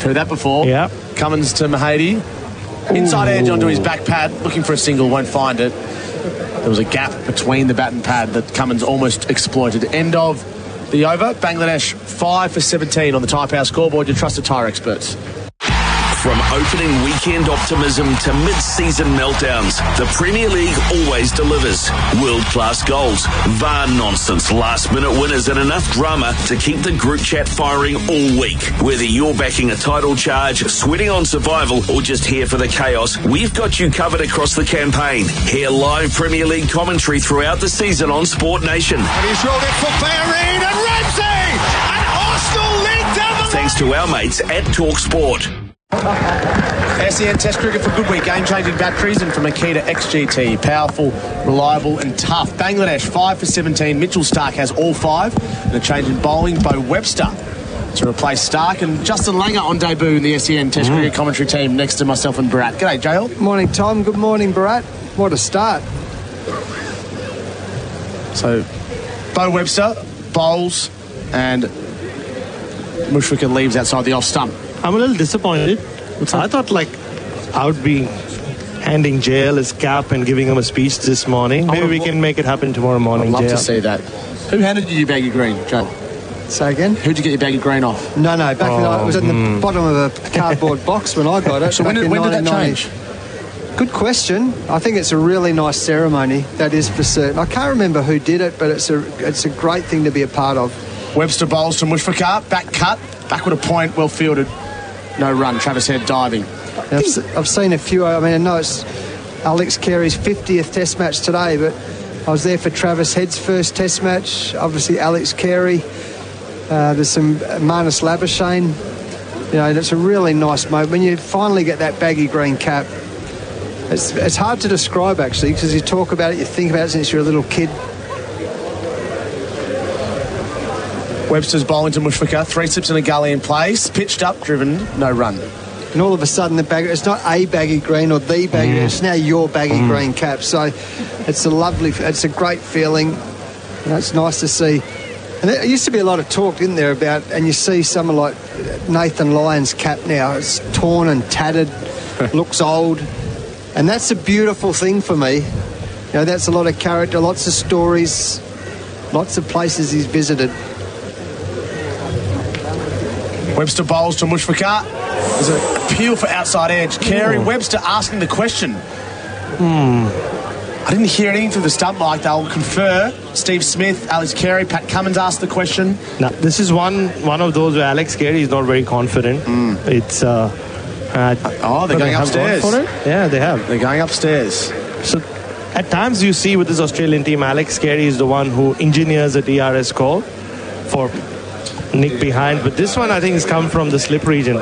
Heard that before. Yeah. Cummins to Mahady. Inside edge onto his back pad, looking for a single, won't find it. There was a gap between the bat and pad that Cummins almost exploited. End of the over. Bangladesh 5 for 17 on the Tyre Power scoreboard. Your trusted tyre experts. From opening weekend optimism to mid-season meltdowns, the Premier League always delivers. World-class goals, VAR nonsense, last-minute winners and enough drama to keep the group chat firing all week. Whether you're backing a title charge, sweating on survival or just here for the chaos, we've got you covered across the campaign. Hear live Premier League commentary throughout the season on Sport Nation. And he's rolled it for Bellerin and Ramsey! And Arsenal lead down the... Thanks to our mates at TalkSport. SEN Test Cricket for good week. Game-changing batteries and from Makita XGT. Powerful, reliable and tough. Bangladesh 5 for 17. Mitchell Stark has all 5. And a change in bowling. Bo Webster to replace Stark. And Justin Langer on debut in the SEN Test Cricket commentary team next to myself and Barat. G'day, JL. Morning, Tom. Good morning, Barat. What a start. So, Bo Webster bowls and Mushfiqur leaves outside the off stump. I'm a little disappointed. I thought I would be handing JL his cap and giving him a speech this morning. Maybe we can make it happen tomorrow morning. I'd love JL. to see that. Who handed you your baggy green, Joe? Say again? Who'd you get your baggy green off? No, back when it was in the bottom of a cardboard box when I got it. So when did that change? Good question. I think it's a really nice ceremony, that is for certain. I can't remember who did it, but it's a great thing to be a part of. Webster bowls to Mushfiqur, back cut, backward a point, well fielded. No run, Travis Head diving. I've seen a few. I mean, I know it's Alex Carey's 50th Test match today, but I was there for Travis Head's first Test match. Obviously, Alex Carey. There's some Marnus Labuschagne. You know, that's a really nice moment. When you finally get that baggy green cap, it's hard to describe, actually, because you talk about it, you think about it since you're a little kid. Webster's bowling to Mushfiqur, 3 slips in a gully in place, pitched up, driven, no run. And all of a sudden, it's not a baggy green or the baggy green, it's now your baggy green cap. So it's a great feeling. You know, it's nice to see. And there used to be a lot of talk, didn't there, about, and you see someone like Nathan Lyon's cap now, it's torn and tattered, looks old. And that's a beautiful thing for me. You know, that's a lot of character, lots of stories, lots of places he's visited. Webster bowls to Mushfiqur. There's an appeal for outside edge. Carey, Webster asking the question. I didn't hear anything through the stump mic. They'll confer. Steve Smith, Alex Carey, Pat Cummins asked the question. Now, this is one of those where Alex Carey is not very confident. It's they're going upstairs. For it? Yeah, they have. They're going upstairs. So at times you see with this Australian team, Alex Carey is the one who engineers a DRS call for Nick behind, but this one I think has come from the slip region.